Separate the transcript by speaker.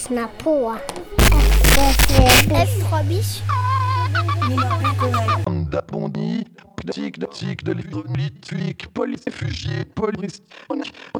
Speaker 1: lyssna på F3 biche.
Speaker 2: D'Apondi, politique de l'électronique, police réfugié, police.